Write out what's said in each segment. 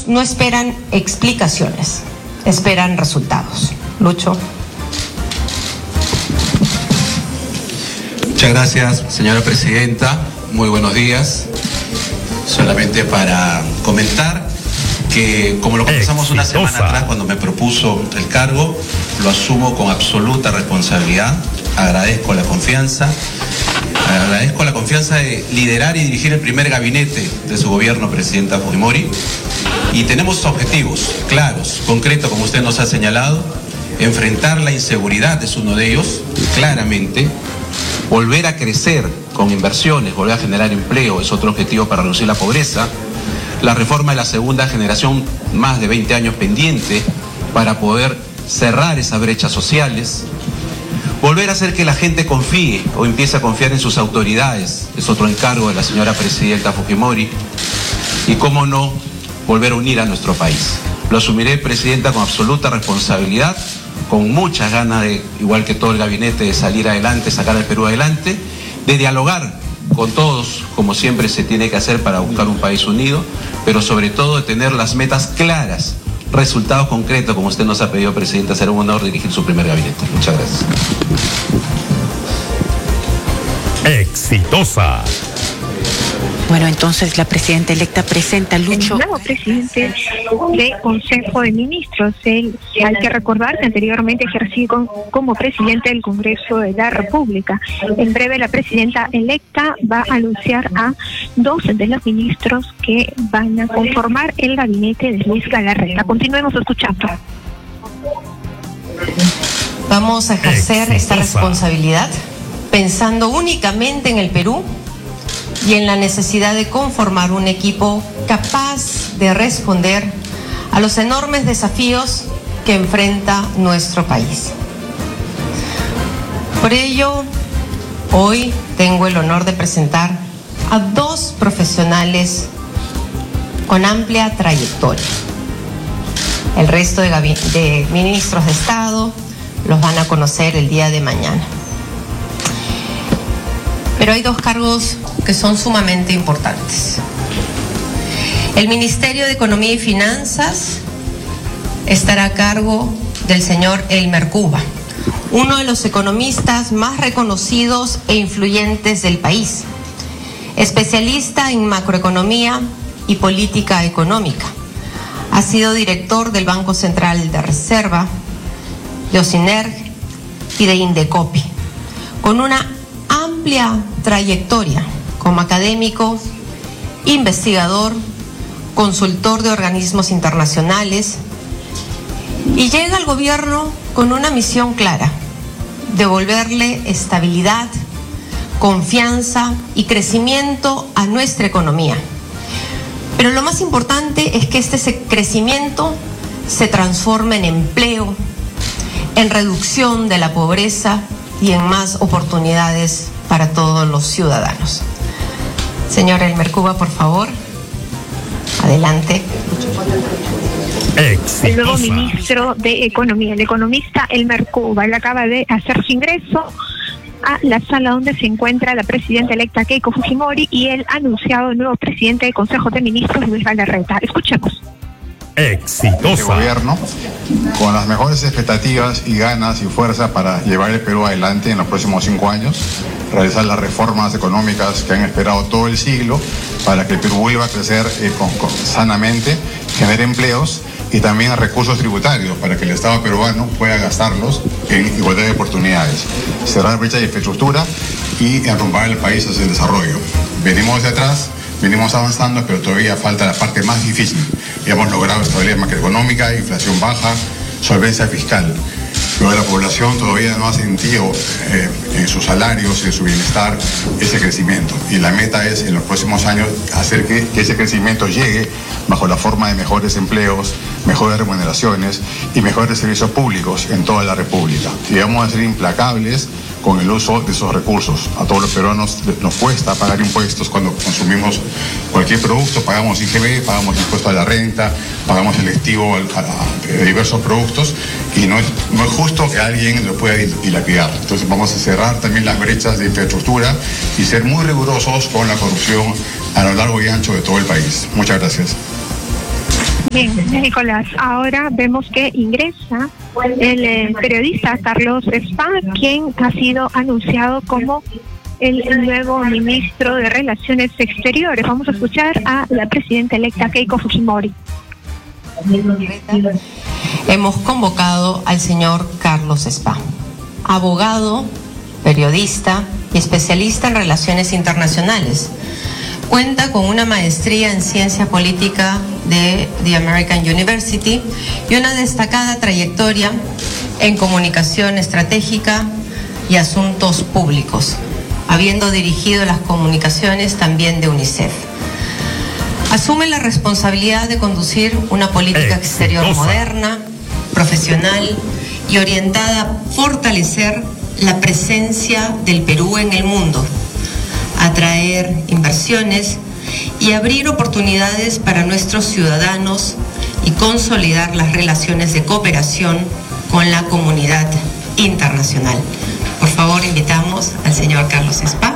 no esperan explicaciones, esperan resultados. Lucho. Muchas gracias, señora presidenta. Muy buenos días. Solamente para comentar que, como lo conversamos una semana atrás cuando me propuso el cargo, lo asumo con absoluta responsabilidad. Agradezco la confianza. Agradezco la confianza de liderar y dirigir el primer gabinete de su gobierno, presidenta Fujimori. Y tenemos objetivos claros, concretos, como usted nos ha señalado. Enfrentar la inseguridad es uno de ellos, claramente. Volver a crecer con inversiones, volver a generar empleo es otro objetivo para reducir la pobreza. La reforma de la segunda generación, más de 20 años pendiente, para poder cerrar esas brechas sociales. Volver a hacer que la gente confíe o empiece a confiar en sus autoridades es otro encargo de la señora presidenta Fujimori. Y cómo no, volver a unir a nuestro país. Lo asumiré, presidenta, con absoluta responsabilidad, con muchas ganas de, igual que todo el gabinete, de salir adelante, sacar al Perú adelante, de dialogar con todos, como siempre se tiene que hacer para buscar un país unido, pero sobre todo de tener las metas claras, resultados concretos, como usted nos ha pedido, presidenta. Será un honor dirigir su primer gabinete. Muchas gracias. Exitosa. Bueno, entonces la presidenta electa presenta a Lucho. El nuevo presidente del Consejo de Ministros. Él, hay que recordar que anteriormente ejerció como presidente del Congreso de la República. En breve la presidenta electa va a anunciar a 2 de los ministros que van a conformar el gabinete de Luis Galarreta. Continuemos escuchando. Vamos a ejercer esta responsabilidad pensando únicamente en el Perú y en la necesidad de conformar un equipo capaz de responder a los enormes desafíos que enfrenta nuestro país. Por ello, hoy tengo el honor de presentar a 2 profesionales con amplia trayectoria. El resto de ministros de Estado los van a conocer el día de mañana. Pero hay 2 cargos que son sumamente importantes. El Ministerio de Economía y Finanzas estará a cargo del señor Elmer Cuba, uno de los economistas más reconocidos e influyentes del país, especialista en macroeconomía y política económica. Ha sido director del Banco Central de Reserva, de Ocinerg y de Indecopi, con una amplia trayectoria como académico, investigador, consultor de organismos internacionales, y llega al gobierno con una misión clara: devolverle estabilidad, confianza y crecimiento a nuestra economía. Pero lo más importante es que este crecimiento se transforme en empleo, en reducción de la pobreza y en más oportunidades para todos los ciudadanos. Señor Elmer Cuba, por favor, adelante. El nuevo ministro de Economía, el economista Elmer Cuba, él acaba de hacer su ingreso a la sala donde se encuentra la presidenta electa Keiko Fujimori y el anunciado nuevo presidente del Consejo de Ministros, Luis Galarreta. Escuchemos. Exitosa. Este gobierno, con las mejores expectativas y ganas y fuerza para llevar el Perú adelante en los próximos 5 años, realizar las reformas económicas que han esperado todo el siglo para que el Perú vuelva a crecer sanamente, genere empleos y también recursos tributarios para que el Estado peruano pueda gastarlos en igualdad de oportunidades, cerrar brechas de infraestructura y arrumbar el país hacia el desarrollo. Venimos de atrás, venimos avanzando, pero todavía falta la parte más difícil. Ya hemos logrado estabilidad macroeconómica, inflación baja, solvencia fiscal. Pero la población todavía no ha sentido en sus salarios, en su bienestar, ese crecimiento. Y la meta es, en los próximos años, hacer que ese crecimiento llegue bajo la forma de mejores empleos, mejores remuneraciones y mejores servicios públicos en toda la República. Y vamos a ser implacables con el uso de esos recursos. A todos los peruanos nos cuesta pagar impuestos cuando consumimos cualquier producto, pagamos IGB, pagamos impuesto a la renta, pagamos selectivo a diversos productos, y no es justo que alguien lo pueda dilapidar. Entonces vamos a cerrar también las brechas de infraestructura y ser muy rigurosos con la corrupción a lo largo y ancho de todo el país. Muchas gracias. Bien, Nicolás, ahora vemos que ingresa el periodista Carlos Spa, quien ha sido anunciado como el nuevo ministro de Relaciones Exteriores. Vamos a escuchar a la presidenta electa Keiko Fujimori. Hemos convocado al señor Carlos Spa, abogado, periodista y especialista en relaciones internacionales. Cuenta con una maestría en ciencia política de The American University y una destacada trayectoria en comunicación estratégica y asuntos públicos, habiendo dirigido las comunicaciones también de UNICEF. Asume la responsabilidad de conducir una política exterior moderna, profesional y orientada a fortalecer la presencia del Perú en el mundo, atraer inversiones y abrir oportunidades para nuestros ciudadanos y consolidar las relaciones de cooperación con la comunidad internacional. Por favor, invitamos al señor Carlos Spa.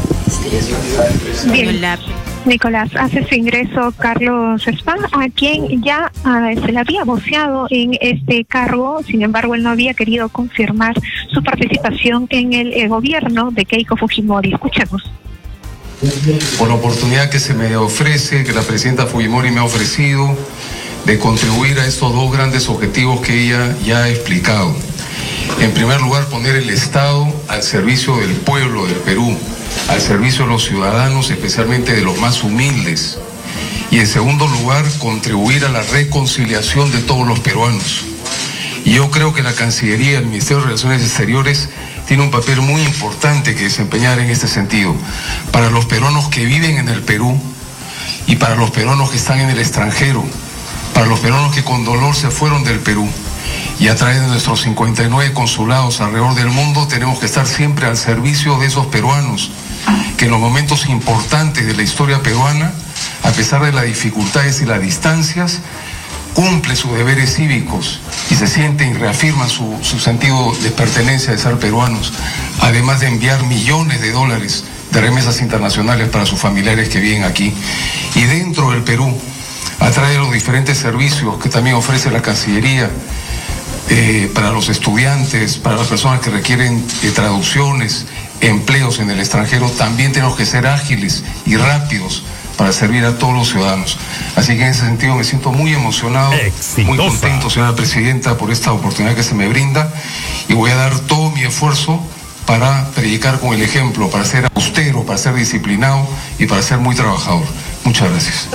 Bien, Nicolás, hace su ingreso Carlos Spa, a quien ya se le había voceado en este cargo. Sin embargo, él no había querido confirmar su participación en el gobierno de Keiko Fujimori. Escuchemos. Por la oportunidad que se me ofrece, que la presidenta Fujimori me ha ofrecido, de contribuir a estos dos grandes objetivos que ella ya ha explicado. En primer lugar, poner el Estado al servicio del pueblo del Perú, al servicio de los ciudadanos, especialmente de los más humildes. Y en segundo lugar, contribuir a la reconciliación de todos los peruanos. Y yo creo que la Cancillería, el Ministerio de Relaciones Exteriores, tiene un papel muy importante que desempeñar en este sentido. Para los peruanos que viven en el Perú y para los peruanos que están en el extranjero, para los peruanos que con dolor se fueron del Perú. Y a través de nuestros 59 consulados alrededor del mundo tenemos que estar siempre al servicio de esos peruanos que en los momentos importantes de la historia peruana, a pesar de las dificultades y las distancias, cumple sus deberes cívicos y se sienten y reafirman su sentido de pertenencia de ser peruanos, además de enviar millones de dólares de remesas internacionales para sus familiares que viven aquí. Y dentro del Perú, a través de los diferentes servicios que también ofrece la Cancillería, para los estudiantes, para las personas que requieren traducciones, empleos en el extranjero, también tenemos que ser ágiles y rápidos para servir a todos los ciudadanos. Así que en ese sentido me siento muy emocionado, muy contento, señora presidenta, por esta oportunidad que se me brinda, y voy a dar todo mi esfuerzo para predicar con el ejemplo, para ser austero, para ser disciplinado y para ser muy trabajador. Muchas gracias.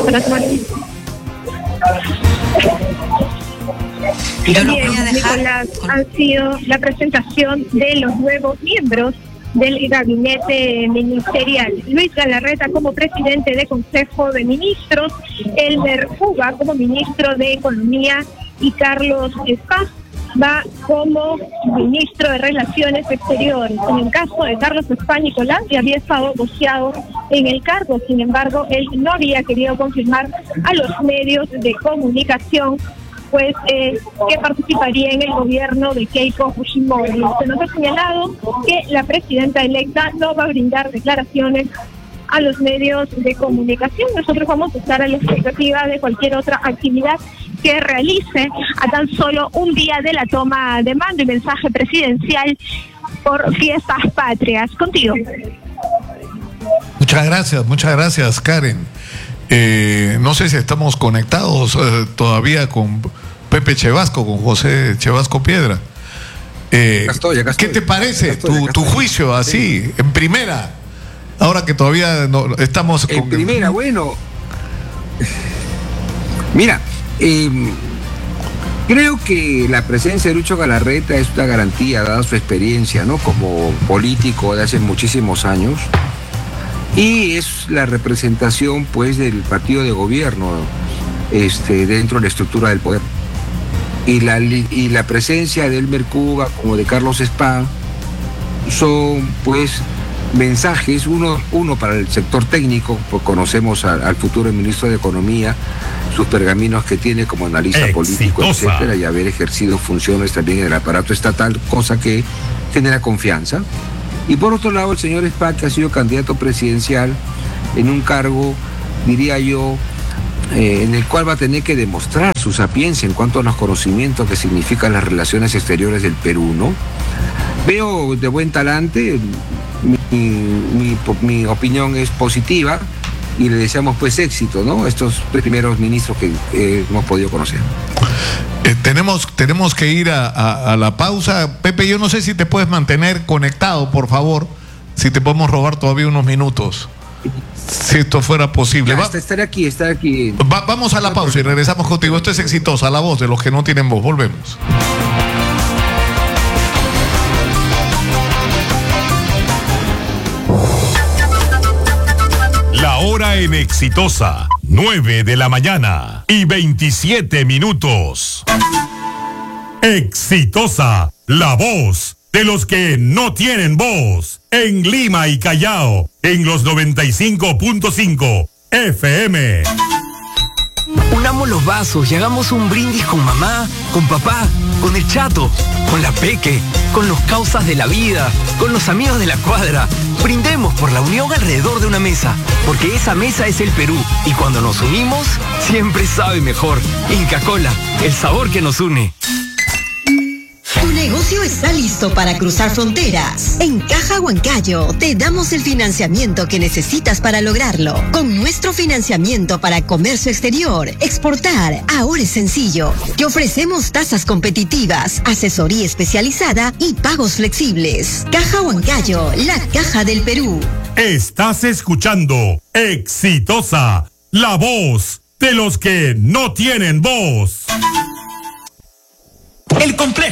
Bien, Nicolás, ha sido la presentación de los nuevos miembros del gabinete ministerial. Luis Galarreta como presidente del Consejo de Ministros, Elmer Fuga como ministro de Economía y Carlos Spa va como ministro de Relaciones Exteriores. En el caso de Carlos Spa, Nicolás ya había estado voceado en el cargo, sin embargo, él no había querido confirmar a los medios de comunicación pues que participaría en el gobierno de Keiko Fujimori. Se nos ha señalado que la presidenta electa no va a brindar declaraciones a los medios de comunicación. Nosotros vamos a estar a la expectativa de cualquier otra actividad que realice a tan solo un día de la toma de mando y mensaje presidencial por Fiestas Patrias. Contigo. Muchas gracias, Karen. No sé si estamos conectados todavía con Pepe Chevasco, con José Chevasco Piedra. Acá estoy. ¿Qué te parece tu juicio así, en primera? Ahora que todavía no estamos en primera, bueno. Mira, creo que la presencia de Lucho Galarreta es una garantía, dada su experiencia, ¿no? Como político de hace muchísimos años. Y es la representación, pues, del partido de gobierno dentro de la estructura del poder. Y la presencia de Elmer Fuga como de Carlos Spa son, pues, mensajes, uno para el sector técnico, pues conocemos al futuro ministro de Economía, sus pergaminos que tiene como analista político, etcétera, y haber ejercido funciones también en el aparato estatal, cosa que genera confianza. Y por otro lado, el señor Spa, que ha sido candidato presidencial en un cargo, diría yo, en el cual va a tener que demostrar su sapiencia en cuanto a los conocimientos que significan las relaciones exteriores del Perú, ¿no? Veo de buen talante, mi opinión es positiva y le deseamos pues éxito, ¿no? Estos primeros ministros que hemos podido conocer. Tenemos que ir a la pausa. Pepe, yo no sé si te puedes mantener conectado, por favor, si te podemos robar todavía unos minutos, si esto fuera posible. Estar aquí. Vamos a la pausa y regresamos contigo. Esto es Exitosa, la voz de los que no tienen voz. Volvemos. La hora en Exitosa, 9 de la mañana y 27 minutos. Exitosa, la voz de los que no tienen voz. En Lima y Callao, en los 95.5 FM. Unamos los vasos y hagamos un brindis con mamá, con papá, con el chato, con la peque, con los causas de la vida, con los amigos de la cuadra. Brindemos por la unión alrededor de una mesa, porque esa mesa es el Perú. Y cuando nos unimos, siempre sabe mejor. Inca Kola, el sabor que nos une. Tu negocio está listo para cruzar fronteras. En Caja Huancayo te damos el financiamiento que necesitas para lograrlo. Con nuestro financiamiento para comercio exterior, exportar ahora es sencillo. Te ofrecemos tasas competitivas, asesoría especializada y pagos flexibles. Caja Huancayo, la caja del Perú. Estás escuchando Exitosa, la voz de los que no tienen voz. El complejo